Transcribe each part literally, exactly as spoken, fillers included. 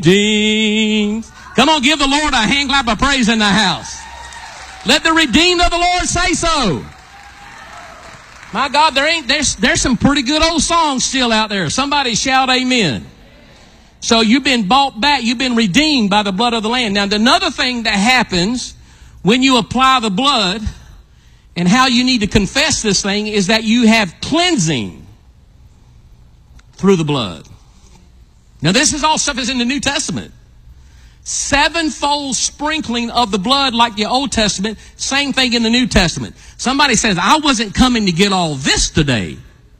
redeemed. Come on, give the Lord a hand clap of praise in the house. Let the redeemed of the Lord say so. My God, there ain't there's there's some pretty good old songs still out there. Somebody shout amen. So you've been bought back, you've been redeemed by the blood of the Lamb. Now, another thing that happens when you apply the blood and how you need to confess this thing is that you have cleansing through the blood. Now, this is all stuff that's in the New Testament. Sevenfold sprinkling of the blood like the Old Testament, same thing in the New Testament. Somebody says, I wasn't coming to get all this today.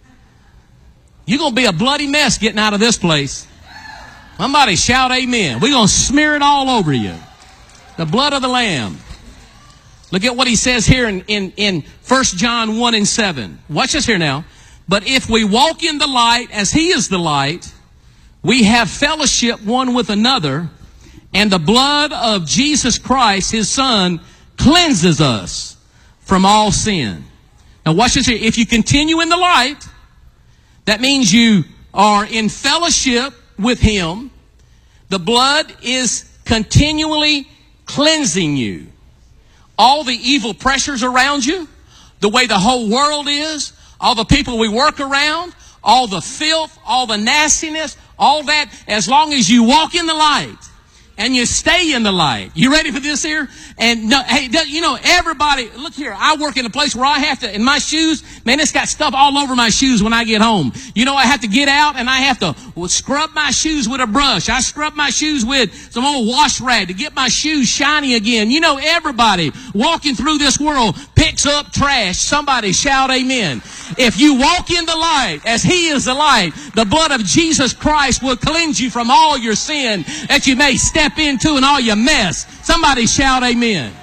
You're going to be a bloody mess getting out of this place. Somebody shout amen. We're going to smear it all over you. The blood of the Lamb. Look at what he says here in, in, in First John one and seven. Watch this here now. But if we walk in the light as he is the light, we have fellowship one with another, and the blood of Jesus Christ, his Son, cleanses us from all sin. Now watch this here. If you continue in the light, that means you are in fellowship with him. The blood is continually cleansing you. All the evil pressures around you, the way the whole world is, all the people we work around, all the filth, all the nastiness, all that, as long as you walk in the light and you stay in the light. You ready for this here? And no, hey, you know, everybody, look here, I work in a place where I have to, in my shoes, man, it's got stuff all over my shoes when I get home. You know, I have to get out and I have to well, scrub my shoes with a brush. I scrub my shoes with some old wash rag to get my shoes shiny again. You know, everybody walking through this world picks up trash. Somebody shout amen. If you walk in the light as he is the light, the blood of Jesus Christ will cleanse you from all your sin that you may step into and all your mess. Somebody shout amen.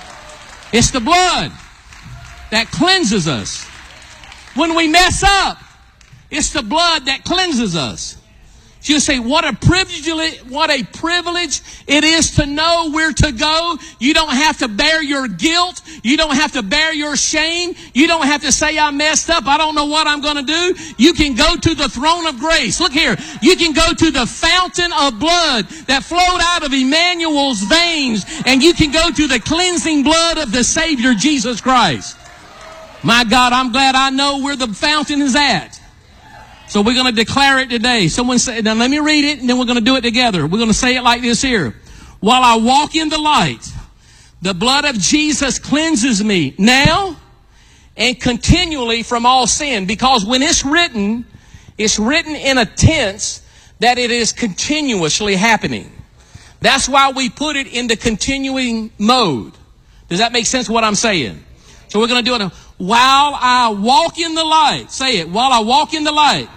It's the blood that cleanses us. When we mess up, it's the blood that cleanses us. You'll say, what a privilege, what a privilege it is to know where to go. You don't have to bear your guilt. You don't have to bear your shame. You don't have to say, I messed up. I don't know what I'm going to do. You can go to the throne of grace. Look here. You can go to the fountain of blood that flowed out of Emmanuel's veins, and you can go to the cleansing blood of the Savior, Jesus Christ. My God, I'm glad I know where the fountain is at. So we're going to declare it today. Someone say, now let me read it and then we're going to do it together. We're going to say it like this here. While I walk in the light, the blood of Jesus cleanses me now and continually from all sin. Because when it's written, it's written in a tense that it is continuously happening. That's why we put it in the continuing mode. Does that make sense what I'm saying? So we're going to do it. While I walk in the light, say it, while I walk in the light,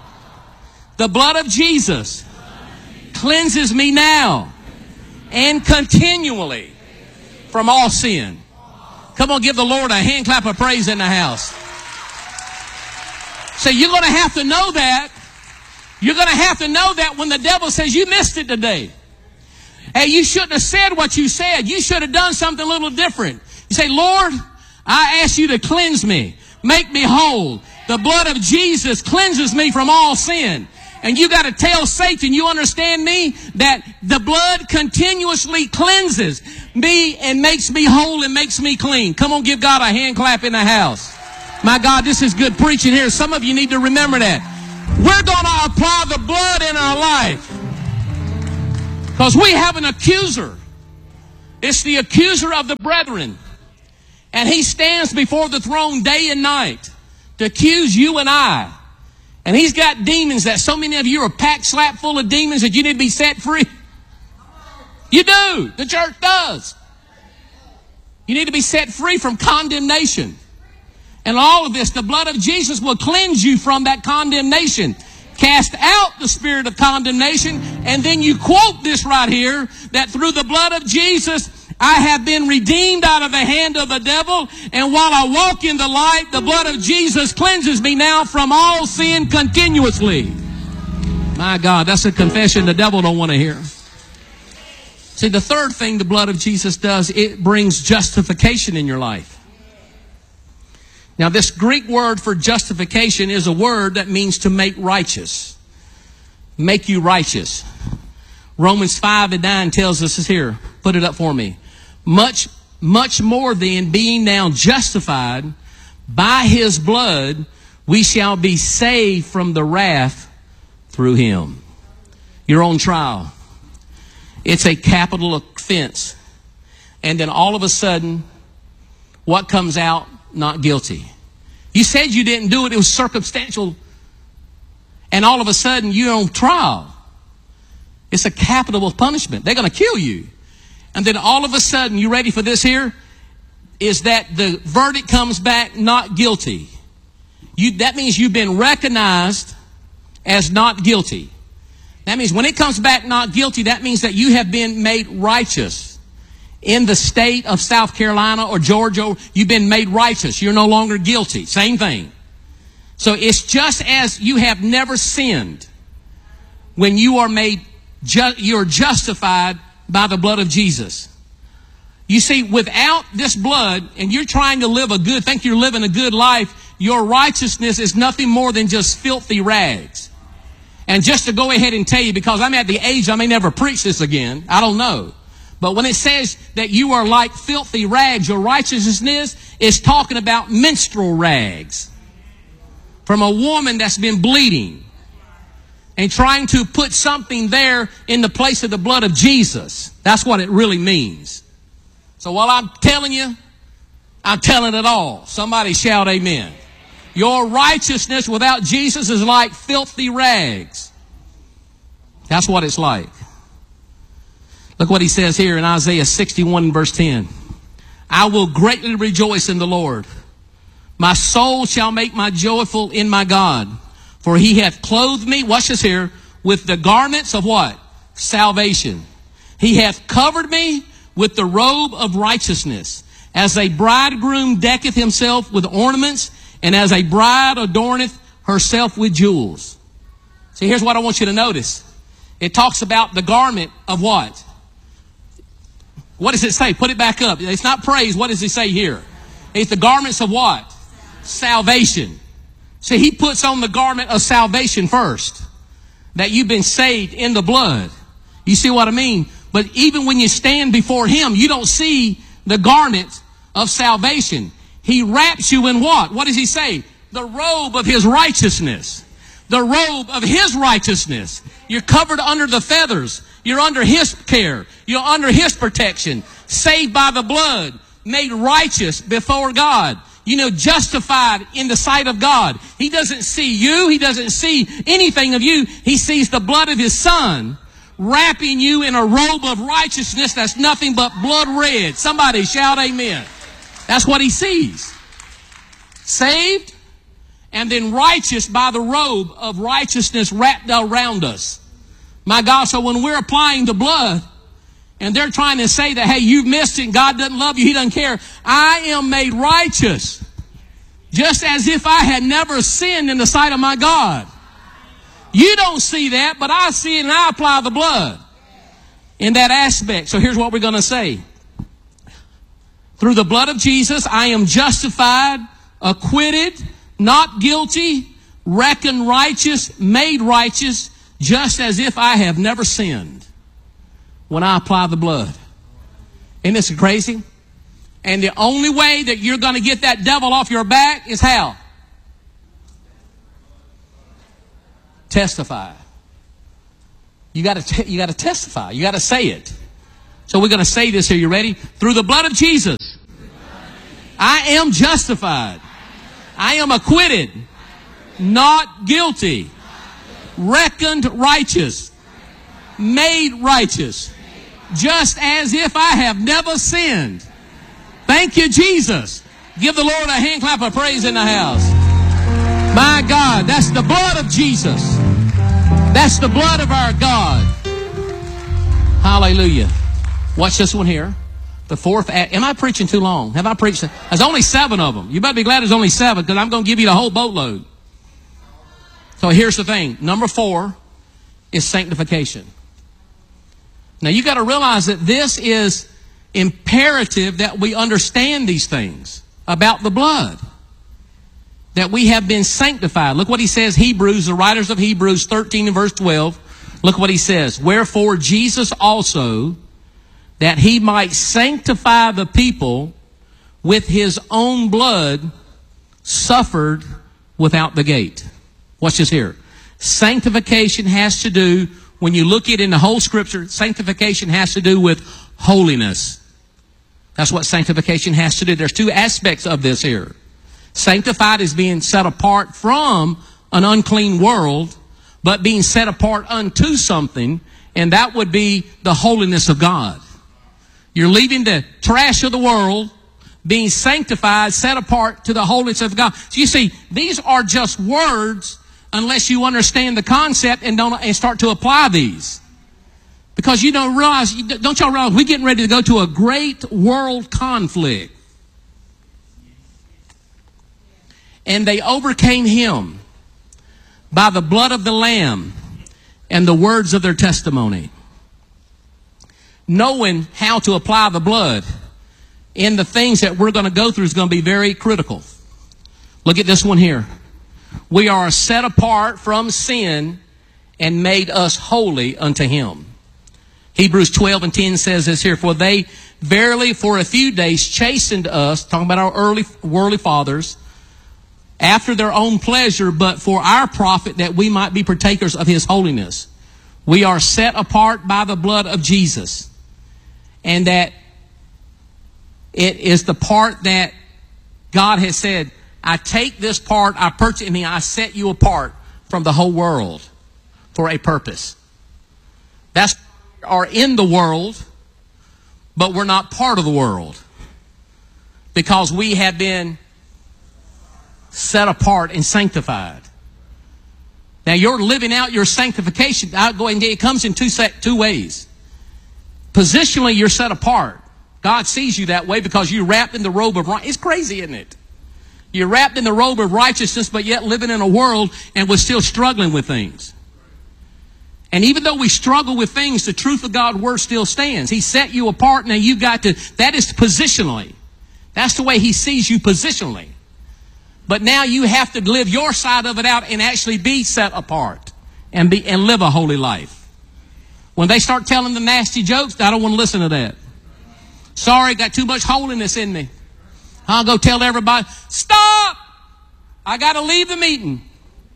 the blood of Jesus cleanses me now and continually from all sin. Come on, give the Lord a hand clap of praise in the house. So you're going to have to know that. You're going to have to know that when the devil says you missed it today. Hey, you shouldn't have said what you said. You should have done something a little different. You say, Lord, I ask you to cleanse me. Make me whole. The blood of Jesus cleanses me from all sin. And you got to tell Satan, you understand me, that the blood continuously cleanses me and makes me whole and makes me clean. Come on, give God a hand clap in the house. My God, this is good preaching here. Some of you need to remember that. We're going to apply the blood in our life. Because we have an accuser. It's the accuser of the brethren. And he stands before the throne day and night to accuse you and I. And he's got demons that so many of you are packed slap full of demons that you need to be set free. You do. The church does. You need to be set free from condemnation. And all of this, the blood of Jesus will cleanse you from that condemnation. Cast out the spirit of condemnation. And then you quote this right here, that through the blood of Jesus, I have been redeemed out of the hand of the devil, and while I walk in the light, the blood of Jesus cleanses me now from all sin continuously. My God, that's a confession the devil don't want to hear. See, the third thing the blood of Jesus does, it brings justification in your life. Now, this Greek word for justification is a word that means to make righteous. Make you righteous. Romans five and nine tells us this here. Put it up for me. Much, much more than being now justified by his blood, we shall be saved from the wrath through him. You're on trial. It's a capital offense. And then all of a sudden, what comes out? Not guilty. You said you didn't do it. It was circumstantial. And all of a sudden, you're on trial. It's a capital punishment. They're going to kill you. And then all of a sudden, you ready for this here? Is that the verdict comes back not guilty. You, that means you've been recognized as not guilty. That means when it comes back not guilty, that means that you have been made righteous. In the state of South Carolina or Georgia, you've been made righteous. You're no longer guilty. Same thing. So it's just as you have never sinned when you are made, ju- you're justified by the blood of Jesus. You see, without this blood, and you're trying to live a good, think you're living a good life, your righteousness is nothing more than just filthy rags. And just to go ahead and tell you, because I'm at the age I may never preach this again, I don't know. But when it says that you are like filthy rags, your righteousness is talking about menstrual rags. From a woman that's been bleeding and trying to put something there in the place of the blood of Jesus. That's what it really means. So while I'm telling you, I'm telling it all. Somebody shout amen. Your righteousness without Jesus is like filthy rags. That's what it's like. Look what he says here in Isaiah sixty-one verse ten. I will greatly rejoice in the Lord. My soul shall make my joyful in my God. For he hath clothed me, watch this here, with the garments of what? Salvation. He hath covered me with the robe of righteousness. As a bridegroom decketh himself with ornaments, and as a bride adorneth herself with jewels. See, here's what I want you to notice. It talks about the garment of what? What does it say? Put it back up. It's not praise. What does it say here? It's the garments of what? Salvation. See, he puts on the garment of salvation first. That you've been saved in the blood. You see what I mean? But even when you stand before him, you don't see the garment of salvation. He wraps you in what? What does he say? The robe of his righteousness. The robe of his righteousness. You're covered under the feathers. You're under his care. You're under his protection. Saved by the blood. Made righteous before God. You know, justified in the sight of God. He doesn't see you. He doesn't see anything of you. He sees the blood of his son wrapping you in a robe of righteousness that's nothing but blood red. Somebody shout amen. That's what he sees. Saved and then righteous by the robe of righteousness wrapped around us. My God, so when we're applying the blood and they're trying to say that, hey, you've missed it and God doesn't love you, he doesn't care. I am made righteous just as if I had never sinned in the sight of my God. You don't see that, but I see it and I apply the blood in that aspect. So here's what we're going to say. Through the blood of Jesus, I am justified, acquitted, not guilty, reckoned righteous, made righteous, just as if I have never sinned when I apply the blood. Isn't this crazy? And the only way that you're going to get that devil off your back is how? Testify. You got to you got to testify. You got to say it. So we're going to say this here. You ready? Through the blood of Jesus, I am justified. I am acquitted, not guilty, reckoned righteous, made righteous, just as if I have never sinned. Thank you, Jesus. Give the Lord a hand clap of praise in the house. My God, that's the blood of Jesus. That's the blood of our God. Hallelujah. Watch this one here. The fourth act. Am I preaching too long? Have I preached? There's only seven of them. You better be glad there's only seven because I'm going to give you the whole boatload. So here's the thing. Number four is sanctification. Now you got to realize that this is imperative that we understand these things about the blood. That we have been sanctified. Look what he says, Hebrews, the writers of Hebrews thirteen and verse twelve. Look what he says. Wherefore Jesus also, that he might sanctify the people with his own blood, suffered without the gate. Watch this here. Sanctification has to do, when you look at it in the whole scripture, sanctification has to do with holiness. That's what sanctification has to do. There's two aspects of this here. Sanctified is being set apart from an unclean world, but being set apart unto something, and that would be the holiness of God. You're leaving the trash of the world, being sanctified, set apart to the holiness of God. So you see, these are just words unless you understand the concept and don't and start to apply these. Because you don't realize, don't y'all realize we're getting ready to go to a great world conflict. And they overcame him by the blood of the Lamb and the words of their testimony. Knowing how to apply the blood in the things that we're going to go through is going to be very critical. Look at this one here. We are set apart from sin and made us holy unto him. Hebrews twelve and ten says this here. For they verily for a few days chastened us, talking about our early worldly fathers, after their own pleasure, but for our profit, that we might be partakers of his holiness. We are set apart by the blood of Jesus. And that it is the part that God has said, I take this part, I purchase it, and I set you apart from the whole world for a purpose. That's are in the world, but we're not part of the world. Because we have been set apart and sanctified. Now you're living out your sanctification. I'll go ahead and it comes in two, two ways. Positionally, you're set apart. God sees you that way because you're wrapped in the robe of righteousness. It's crazy, isn't it? You're wrapped in the robe of righteousness, but yet living in a world and we're still struggling with things. And even though we struggle with things, the truth of God's word still stands. He set you apart. Now you've got to, that is positionally. That's the way he sees you positionally. But now you have to live your side of it out and actually be set apart and be and live a holy life. When they start telling the nasty jokes, I don't want to listen to that. Sorry, got too much holiness in me. I'll go tell everybody, stop! I got to leave the meeting.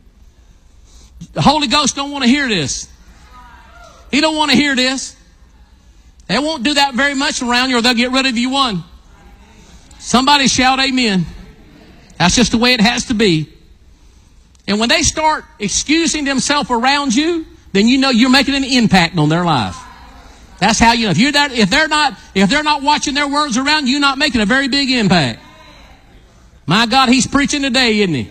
The Holy Ghost don't want to hear this. He don't want to hear this. They won't do that very much around you or they'll get rid of you one. Somebody shout amen. That's just the way it has to be. And when they start excusing themselves around you, then you know you're making an impact on their life. That's how you know. If you're there, if they're not, if they're not watching their words around you, you're not making a very big impact. My God, he's preaching today, isn't he?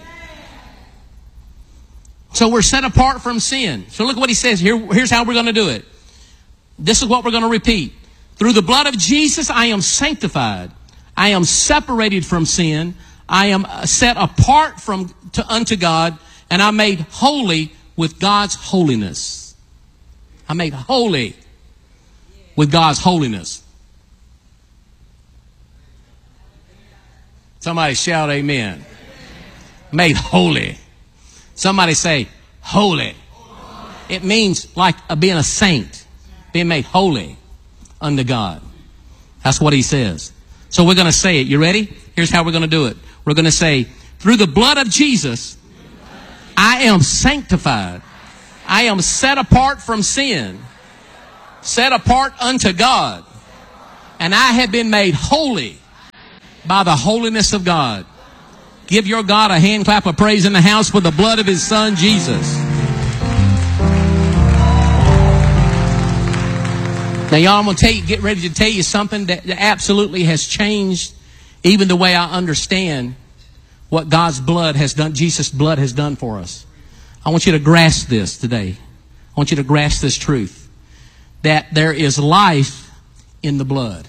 So we're set apart from sin. So look what he says. Here, here's how we're going to do it. This is what we're going to repeat. Through the blood of Jesus, I am sanctified. I am separated from sin. I am set apart from to, unto God, and I'm made holy with God's holiness. I'm made holy with God's holiness. Somebody shout amen. Made holy. Somebody say holy. It means like a, being a saint, being made holy unto God. That's what he says. So we're going to say it. You ready? Here's how we're going to do it. We're going to say, through the blood of Jesus, I am sanctified. I am set apart from sin, set apart unto God, and I have been made holy by the holiness of God. Give your God a hand clap of praise in the house for the blood of his son, Jesus. Now, y'all, I'm going to tell you, get ready to tell you something that absolutely has changed even the way I understand what God's blood has done, Jesus' blood has done for us. I want you to grasp this today. I want you to grasp this truth, that there is life in the blood.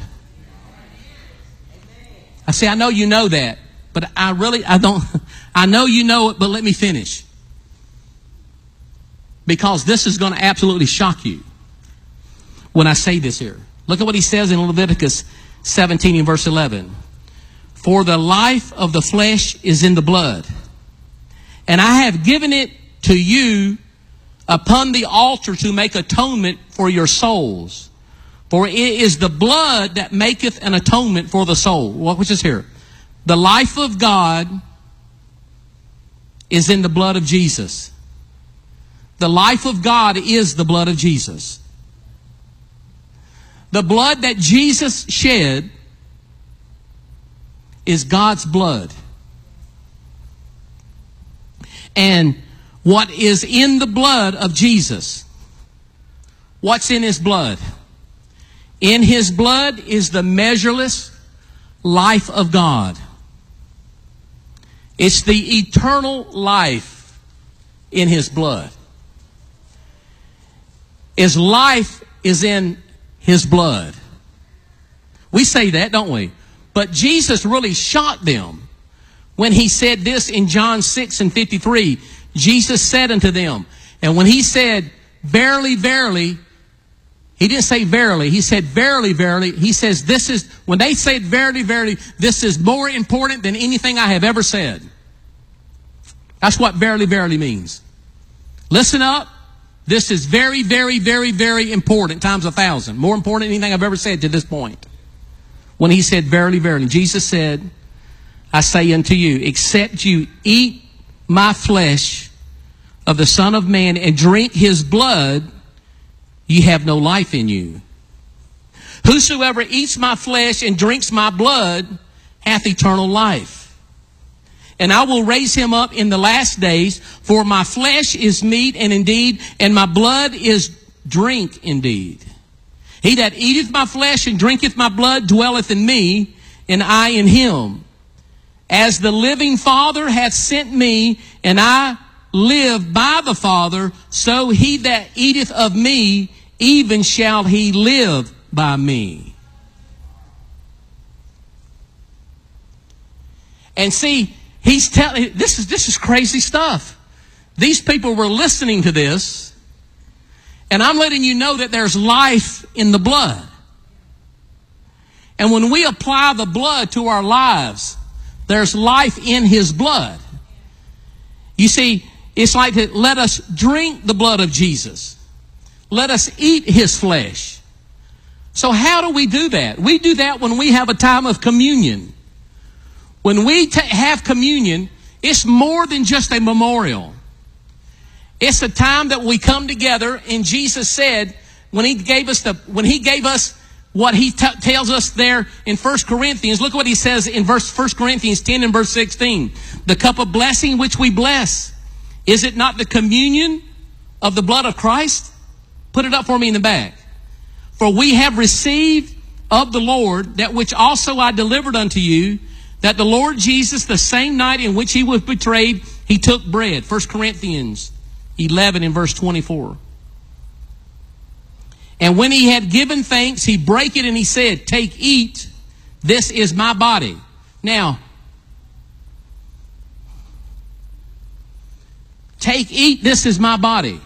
I say, I know you know that, but I really, I don't, I know you know it, but let me finish. Because this is going to absolutely shock you when I say this here. Look at what he says in Leviticus seventeen and verse eleven. For the life of the flesh is in the blood, and I have given it to you upon the altar to make atonement for your souls. For it is the blood that maketh an atonement for the soul. What which is here? The life of God is in the blood of Jesus. The life of God is the blood of Jesus. The blood that Jesus shed is God's blood. And what is in the blood of Jesus? What's in His blood? In His blood is the measureless life of God. It's the eternal life in His blood. His life is in His blood. We say that, don't we? But Jesus really shocked them when He said this in John six and fifty-three. Jesus said unto them, and when He said, verily, verily, He didn't say verily. He said, verily, verily. He says, this is, when they said verily, verily, this is more important than anything I have ever said. That's what verily, verily means. Listen up. This is very, very, very, very important, times a thousand. More important than anything I've ever said to this point. When He said, verily, verily, Jesus said, I say unto you, except you eat my flesh of the Son of Man and drink His blood, ye have no life in you. Whosoever eats my flesh and drinks my blood hath eternal life. And I will raise him up in the last days, for my flesh is meat and indeed, and my blood is drink indeed. He that eateth my flesh and drinketh my blood dwelleth in me, and I in him. As the living Father hath sent me, and I live by the Father, so he that eateth of me, even shall he live by me. And see, he's telling, this is, this is crazy stuff. These people were listening to this, and I'm letting you know that there's life in the blood. And when we apply the blood to our lives, there's life in His blood. You see, it's like to let us drink the blood of Jesus. Let us eat His flesh. So how do we do that? We do that when we have a time of communion. When we ta- have communion, it's more than just a memorial. It's a time that we come together, and Jesus said, when He gave us the, when He gave us what He t- tells us there in First Corinthians, look what He says in verse First Corinthians ten and verse sixteen. The cup of blessing which we bless, is it not the communion of the blood of Christ? Put it up for me in the back. For we have received of the Lord that which also I delivered unto you, that the Lord Jesus, the same night in which He was betrayed, He took bread. First Corinthians eleven and verse twenty-four. And when He had given thanks, He brake it and He said, take, eat, this is my body. Now, take, eat, this is my body.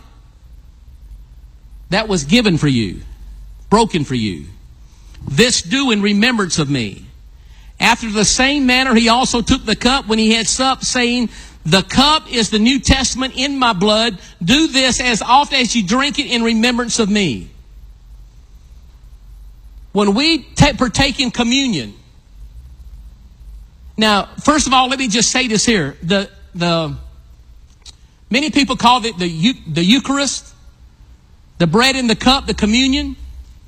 That was given for you, broken for you. This do in remembrance of me. After the same manner, He also took the cup when He had supped, saying, the cup is the New Testament in my blood. Do this as often as you drink it in remembrance of me. When we ta- partake in communion, now, first of all, let me just say this here. The, the, many people call it the, the Eucharist, the bread and the cup, the communion.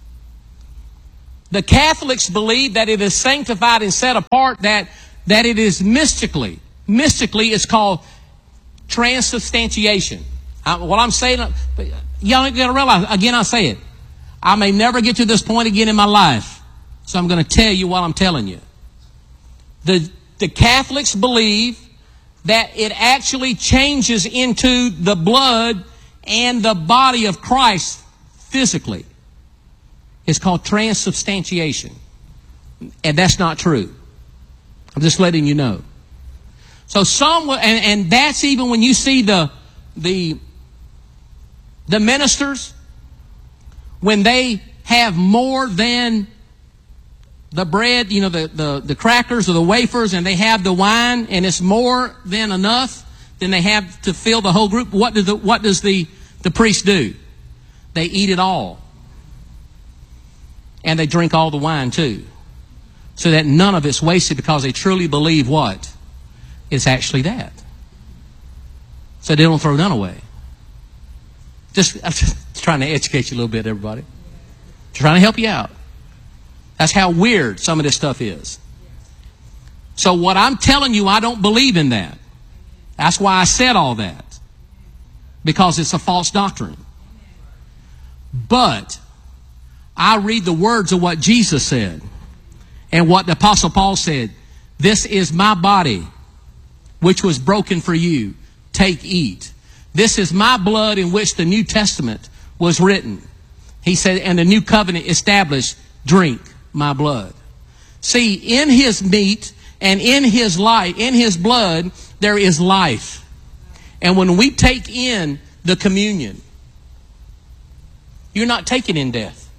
The Catholics believe that it is sanctified and set apart, that, that it is mystically. Mystically, it's called transubstantiation. I, what I'm saying, y'all ain't going to realize, again, I say it. I may never get to this point again in my life, so I'm going to tell you what I'm telling you. The, the Catholics believe that it actually changes into the blood and the body of Christ physically. It's called transubstantiation. And that's not true. I'm just letting you know. So some, and, and that's even when you see the, the, the ministers, when they have more than the bread, you know, the, the, the crackers or the wafers, and they have the wine, and it's more than enough, then they have to fill the whole group. What does the, what does the, the priests do? They eat it all. And they drink all the wine too. So that none of it's wasted, because they truly believe what? It's actually that. So they don't throw none away. Just, I'm just trying to educate you a little bit, everybody. Trying to help you out. That's how weird some of this stuff is. So what I'm telling you, I don't believe in that. That's why I said all that. Because it's a false doctrine. But I read the words of what Jesus said and what the Apostle Paul said. This is my body, which was broken for you. Take, eat. This is my blood in which the New Testament was written. He said, and the new covenant established, drink my blood. See, in his meat and in his life, in his blood, there is life. And when we take in the communion, you're not taking in death.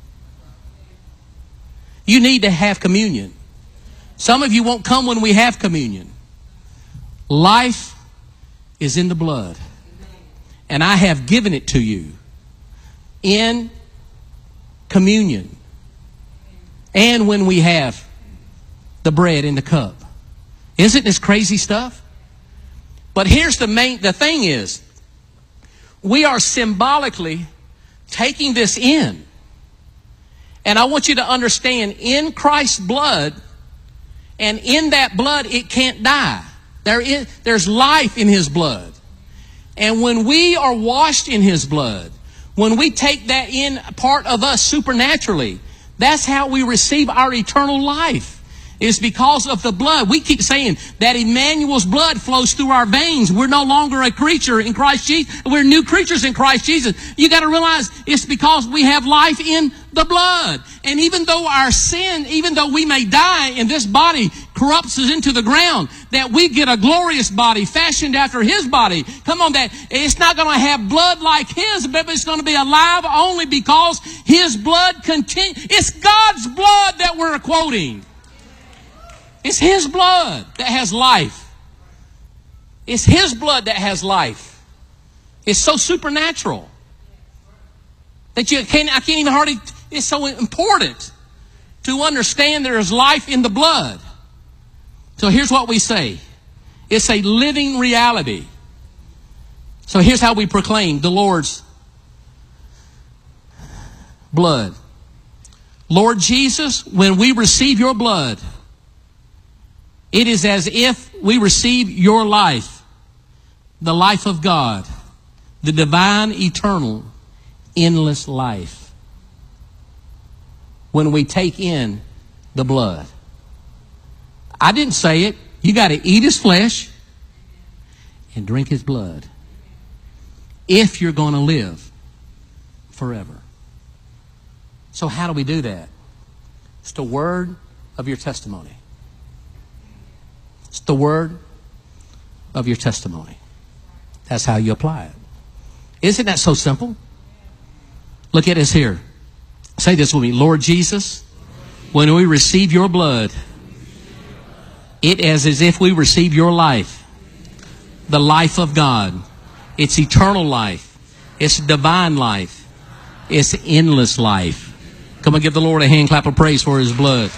You need to have communion. Some of you won't come when we have communion. Life is in the blood. And I have given it to you in communion. And when we have the bread in the cup. Isn't this crazy stuff? But here's the main, the thing is, we are symbolically taking this in. And I want you to understand, in Christ's blood, and in that blood, it can't die. There is, there's life in his blood. And when we are washed in his blood, when we take that in part of us supernaturally, that's how we receive our eternal life. It's because of the blood. We keep saying that Emmanuel's blood flows through our veins. We're no longer a creature in Christ Jesus. We're new creatures in Christ Jesus. You got to realize it's because we have life in the blood. And even though our sin, even though we may die and this body corrupts us into the ground, that we get a glorious body fashioned after his body. Come on, that it's not going to have blood like his, but it's going to be alive only because his blood continues. It's God's blood that we're quoting. It's his blood that has life. It's his blood that has life. It's so supernatural that you can't, I can't even hardly, it's so important to understand there is life in the blood. So here's what we say. It's a living reality. So here's how we proclaim the Lord's blood. Lord Jesus, when we receive your blood, it is as if we receive your life, the life of God, the divine, eternal, endless life. When we take in the blood. I didn't say it. You got to eat his flesh and drink his blood if you're going to live forever. So how do we do that? It's the word of your testimony. It's the word of your testimony. That's how you apply it. Isn't that so simple? Look at this here. Say this with me. Lord Jesus, when we receive your blood, it is as if we receive your life, the life of God. It's eternal life. It's divine life. It's endless life. Come on, give the Lord a hand clap of praise for his blood.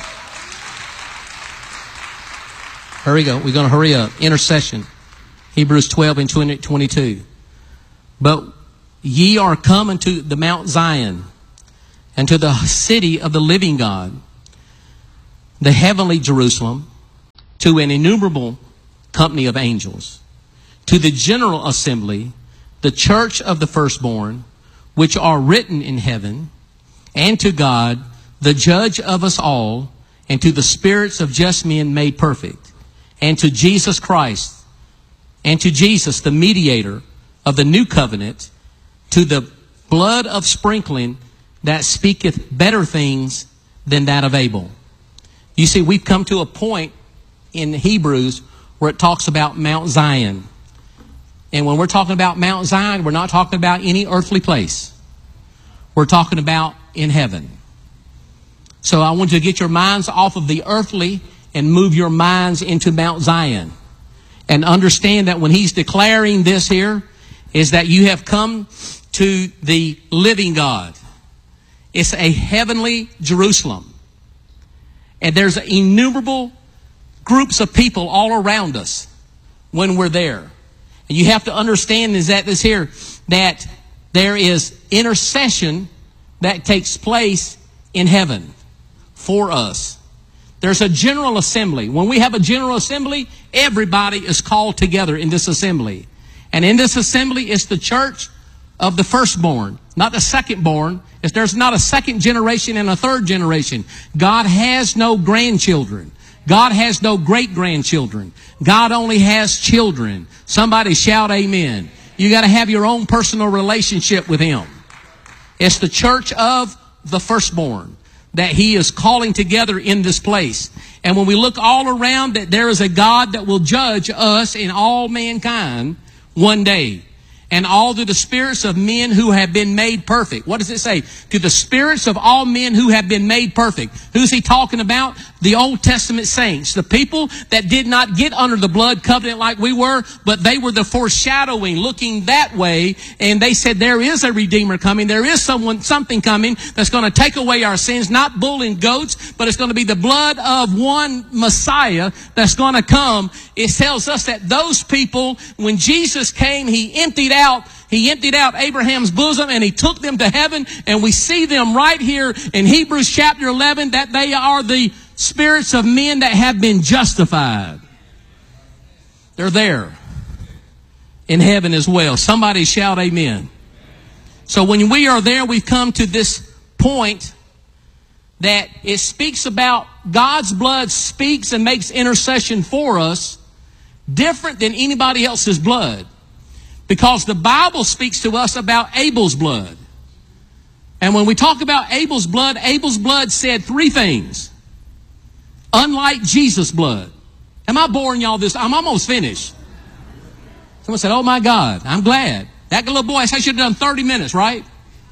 Here we go. We're going to hurry up. Intercession. Hebrews twelve and twenty-two. But ye are come unto the Mount Zion, and to the city of the living God, the heavenly Jerusalem, to an innumerable company of angels, to the general assembly, the church of the firstborn, which are written in heaven, and to God, the judge of us all, and to the spirits of just men made perfect, and to Jesus Christ, and to Jesus, the mediator of the new covenant, to the blood of sprinkling that speaketh better things than that of Abel. You see, we've come to a point in Hebrews where it talks about Mount Zion. And when we're talking about Mount Zion, we're not talking about any earthly place. We're talking about in heaven. So I want you to get your minds off of the earthly and move your minds into Mount Zion. And understand that when he's declaring this here, is that you have come to the living God. It's a heavenly Jerusalem. And there's innumerable groups of people all around us when we're there. And you have to understand is that this here, that there is intercession that takes place in heaven for us. There's a general assembly. When we have a general assembly, everybody is called together in this assembly. And in this assembly is the church of the firstborn, not the secondborn. If there's not a second generation and a third generation. God has no grandchildren. God has no great-grandchildren. God only has children. Somebody shout amen. You got to have your own personal relationship with Him. It's the church of the firstborn that He is calling together in this place. And when we look all around, that there is a God that will judge us and all mankind one day. And all to the spirits of men who have been made perfect. What does it say? To the spirits of all men who have been made perfect. Who's he talking about? The Old Testament saints. The people that did not get under the blood covenant like we were, but they were the foreshadowing, looking that way. And they said there is a Redeemer coming. There is someone, something coming that's going to take away our sins. Not bull and goats, but it's going to be the blood of one Messiah that's going to come. It tells us that those people, when Jesus came, He emptied out Out, he emptied out Abraham's bosom and He took them to heaven. And we see them right here in Hebrews chapter eleven that they are the spirits of men that have been justified. They're there in heaven as well. Somebody shout amen. So when we are there, we've come to this point that it speaks about God's blood speaks and makes intercession for us different than anybody else's blood. Because the Bible speaks to us about Abel's blood. And when we talk about Abel's blood, Abel's blood said three things. Unlike Jesus' blood. Am I boring y'all this? I'm almost finished. Someone said, oh my God, I'm glad. That little boy, I should have done thirty minutes, right?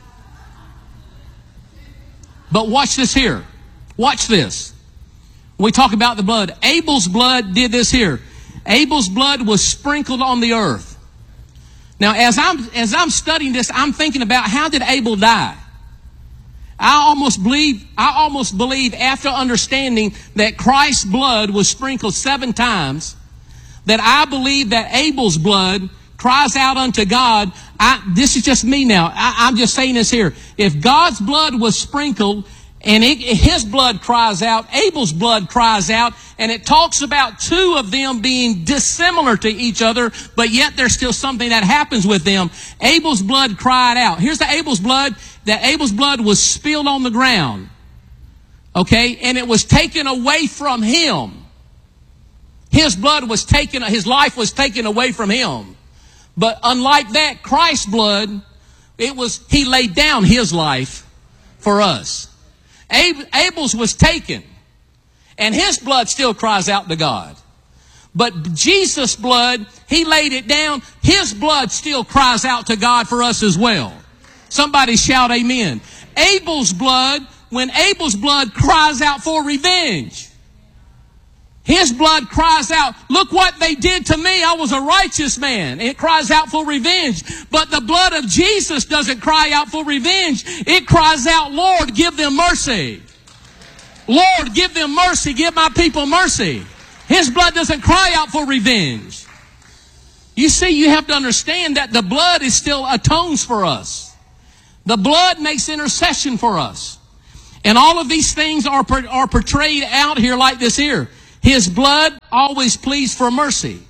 But watch this here. Watch this. When we talk about the blood, Abel's blood did this here. Abel's blood was sprinkled on the earth. Now, as I'm, as I'm studying this, I'm thinking about how did Abel die? I almost believe, I almost believe after understanding that Christ's blood was sprinkled seven times, that I believe that Abel's blood cries out unto God. I, this is just me now. I, I'm just saying this here. If God's blood was sprinkled and it, his blood cries out, Abel's blood cries out, and it talks about two of them being dissimilar to each other, but yet there's still something that happens with them. Abel's blood cried out. Here's the Abel's blood. That Abel's blood was spilled on the ground. Okay? And it was taken away from him. His blood was taken, his life was taken away from him. But unlike that, Christ's blood, it was, He laid down His life for us. Abel's was taken, and his blood still cries out to God. But Jesus' blood, He laid it down. His blood still cries out to God for us as well. Somebody shout amen. Abel's blood, when Abel's blood cries out for revenge, his blood cries out, look what they did to me. I was a righteous man. It cries out for revenge. But the blood of Jesus doesn't cry out for revenge. It cries out, Lord, give them mercy. Lord, give them mercy. Give my people mercy. His blood doesn't cry out for revenge. You see, you have to understand that the blood is still atones for us. The blood makes intercession for us. And all of these things are, are portrayed out here like this here. His blood always pleads for mercy.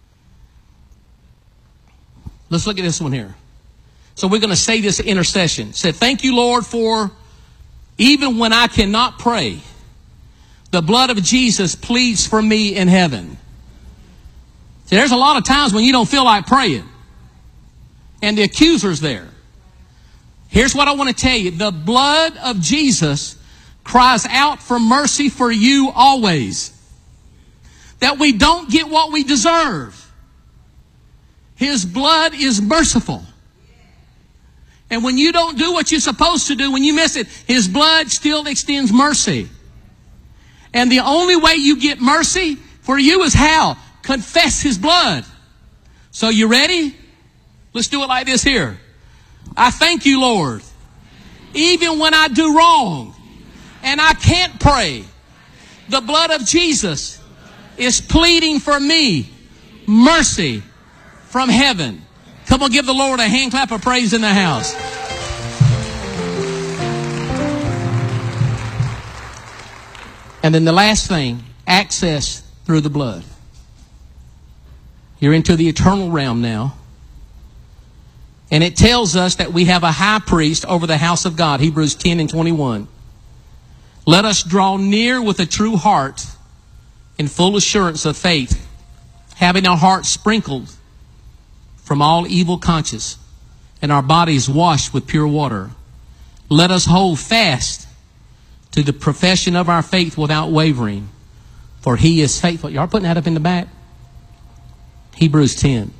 Let's look at this one here. So we're going to say this intercession. Say, thank you, Lord, for even when I cannot pray, the blood of Jesus pleads for me in heaven. See, there's a lot of times when you don't feel like praying. And the accuser's there. Here's what I want to tell you. The blood of Jesus cries out for mercy for you always. That we don't get what we deserve. His blood is merciful. And when you don't do what you're supposed to do, when you miss it, His blood still extends mercy. And the only way you get mercy for you is how? Confess His blood. So you ready? Let's do it like this here. I thank you, Lord. Even when I do wrong and I can't pray, the blood of Jesus is pleading for me mercy from heaven. Come on, give the Lord a hand clap of praise in the house. And then the last thing, access through the blood. You're into the eternal realm now. And it tells us that we have a high priest over the house of God, Hebrews ten and twenty-one. Let us draw near with a true heart in full assurance of faith, having our hearts sprinkled from all evil conscience and our bodies washed with pure water. Let us hold fast to the profession of our faith without wavering, for he is faithful. Y'all putting that up in the back? Hebrews ten.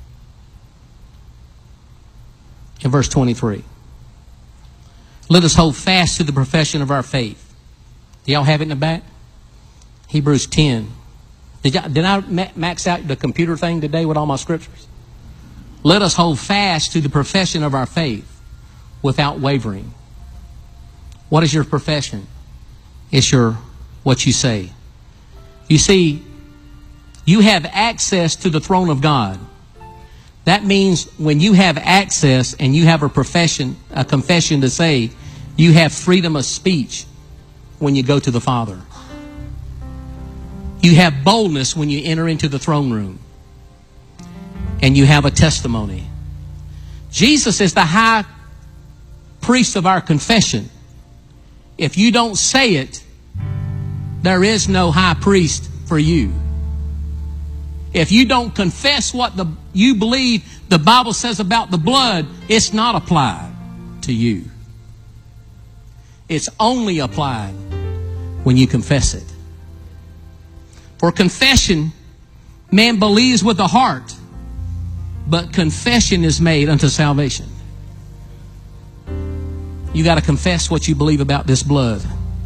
In verse twenty-three. Let us hold fast to the profession of our faith. Do y'all have it in the back? Hebrews ten. Did, y'all, did I max out the computer thing today with all my scriptures? Let us hold fast to the profession of our faith without wavering. What is your profession? It's your, what you say. You see, you have access to the throne of God. That means when you have access and you have a profession, a confession to say, you have freedom of speech when you go to the Father. You have boldness when you enter into the throne room. And you have a testimony. Jesus is the high priest of our confession. If you don't say it, there is no high priest for you. If you don't confess what the you believe the Bible says about the blood, it's not applied to you. It's only applied when you confess it. For confession, man believes with the heart, but confession is made unto salvation. You got to confess what you believe about this blood.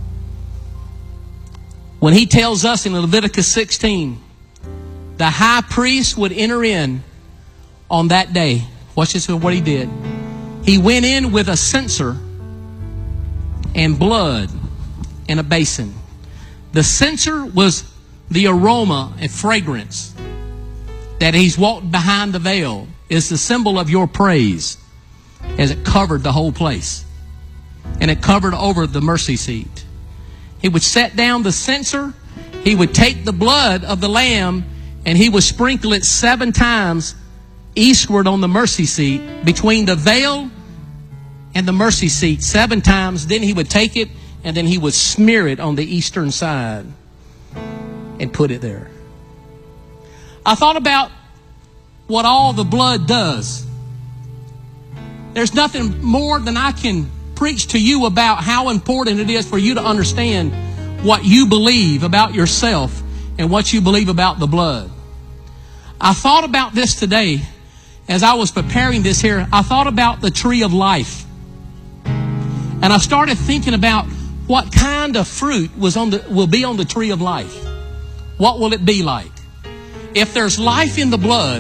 When he tells us in Leviticus sixteen, the high priest would enter in on that day. Watch this, what he did. He went in with a censer and blood in a basin. The censer was the aroma and fragrance that he's walked behind the veil. Is the symbol of your praise as it covered the whole place. And it covered over the mercy seat. He would set down the censer. He would take the blood of the lamb and he would sprinkle it seven times eastward on the mercy seat, between the veil and the mercy seat, seven times. Then he would take it and then he would smear it on the eastern side and put it there. I thought about what all the blood does. There's nothing more than I can preach to you about how important it is for you to understand what you believe about yourself and what you believe about the blood. I thought about this today as I was preparing this here. I thought about the tree of life. And I started thinking about what kind of fruit was on the, will be on the tree of life. What will it be like? If there's life in the blood,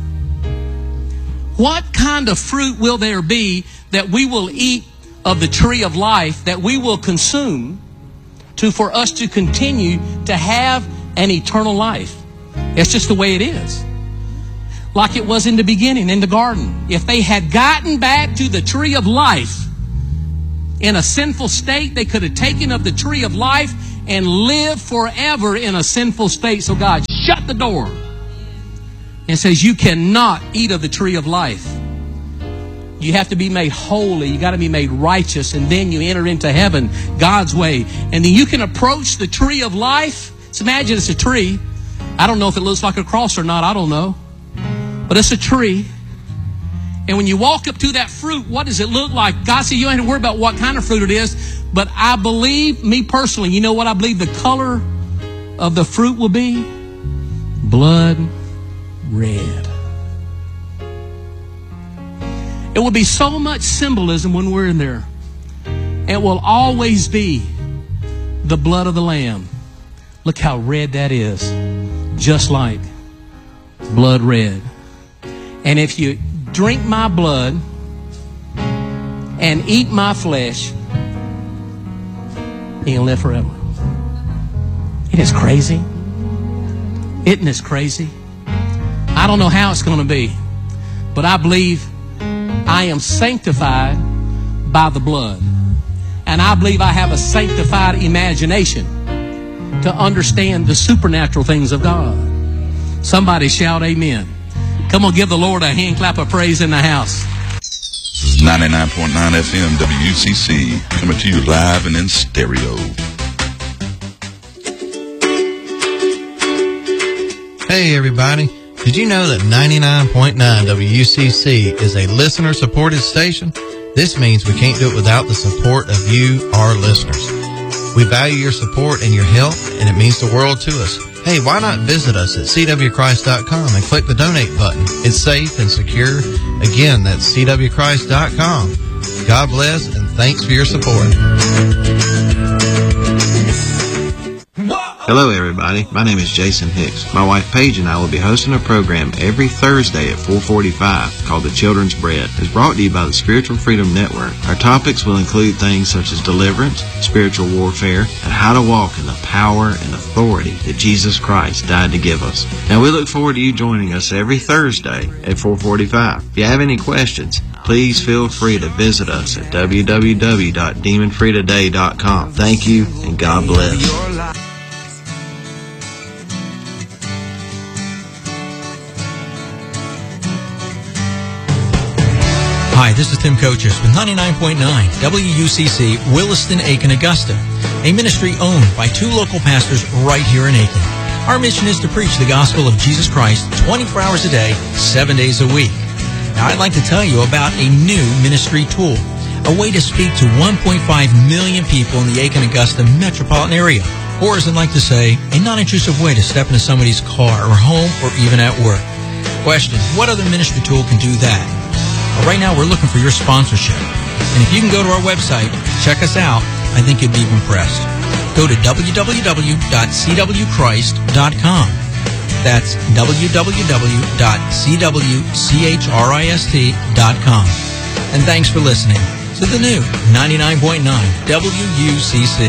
what kind of fruit will there be that we will eat of the tree of life, that we will consume to for us to continue to have an eternal life? It's just the way it is. Like it was in the beginning, in the garden. If they had gotten back to the tree of life in a sinful state, they could have taken of the tree of life and lived forever in a sinful state. So God shut the door and says, you cannot eat of the tree of life. You have to be made holy. You got to be made righteous. And then you enter into heaven God's way. And then you can approach the tree of life. So imagine it's a tree. I don't know if it looks like a cross or not. I don't know. But it's a tree. And when you walk up to that fruit, what does it look like? God said, you don't have to worry about what kind of fruit it is. But I believe, me personally, you know what I believe the color of the fruit will be? Blood red. It will be so much symbolism when we're in there. It will always be the blood of the Lamb. Look how red that is. Just like blood red. And if you drink my blood and eat my flesh, he'll live forever. It is crazy. Isn't this crazy? I don't know how it's going to be, but I believe I am sanctified by the blood. And I believe I have a sanctified imagination to understand the supernatural things of God. Somebody shout amen. Come on, give the Lord a hand clap of praise in the house. This is ninety-nine point nine F M W C C, coming to you live and in stereo. Hey everybody, did you know that ninety-nine point nine W C C is a listener-supported station? This means we can't do it without the support of you, our listeners. We value your support and your help, and it means the world to us. Hey, why not visit us at c w christ dot com and click the donate button? It's safe and secure. Again, that's c w christ dot com. God bless, and thanks for your support. Hello everybody, my name is Jason Hicks. My wife Paige and I will be hosting a program every Thursday at four forty-five called The Children's Bread. It's brought to you by the Spiritual Freedom Network. Our topics will include things such as deliverance, spiritual warfare, and how to walk in the power and authority that Jesus Christ died to give us. Now we look forward to you joining us every Thursday at four forty-five. If you have any questions, please feel free to visit us at w w w dot demon free today dot com. Thank you and God bless. Hi, this is Tim Coaches with ninety-nine point nine W U C C Williston, Aiken, Augusta, a ministry owned by two local pastors right here in Aiken. Our mission is to preach the gospel of Jesus Christ twenty-four hours a day, seven days a week. Now, I'd like to tell you about a new ministry tool, a way to speak to one point five million people in the Aiken-Augusta metropolitan area, or as I'd like to say, a non-intrusive way to step into somebody's car or home or even at work. Question, what other ministry tool can do that? Well, right now, we're looking for your sponsorship. And if you can go to our website, check us out, I think you'd be impressed. Go to w w w dot c w christ dot com. That's w w w dot c w christ dot com. And thanks for listening to the new ninety-nine point nine W U C C.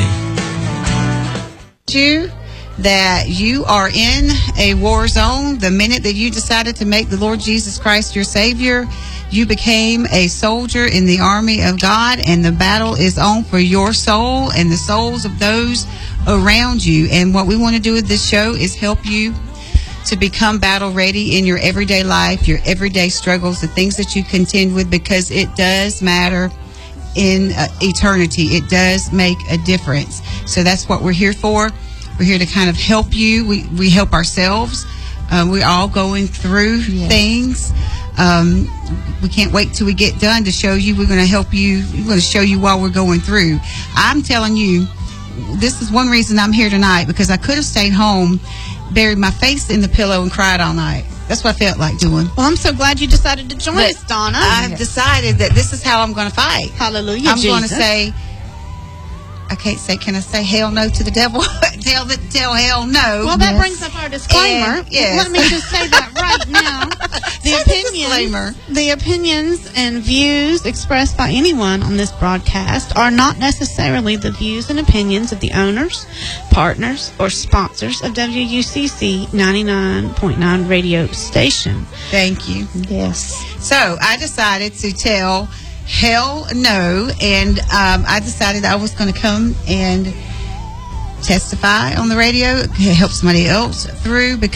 You that you are in a war zone. The minute that you decided to make the Lord Jesus Christ your Savior, you became a soldier in the army of God, and the battle is on for your soul and the souls of those around you. And what we want to do with this show is help you to become battle ready in your everyday life, your everyday struggles, the things that you contend with, because it does matter in uh, eternity. It does make a difference. So that's what we're here for. We're here to kind of help you. We we help ourselves. Uh, we're all going through yes. things. Um, we can't wait till we get done to show you. We're going to help you. We're going to show you while we're going through. I'm telling you, this is one reason I'm here tonight, because I could have stayed home, buried my face in the pillow, and cried all night. That's what I felt like doing. Well, I'm so glad you decided to join but us, Donna. I've yes. decided that this is how I'm going to fight. Hallelujah, I'm Jesus. going to say, I can't say, can I say hell no to the devil? tell the, tell hell no. Well, that yes. brings up our disclaimer. And, yes. Let me just say that right now. The opinions, the opinions and views expressed by anyone on this broadcast are not necessarily the views and opinions of the owners, partners, or sponsors of W U C C ninety-nine point nine radio station. Thank you. Yes. So I decided to tell hell no, and um, I decided I was going to come and testify on the radio, help somebody else through, because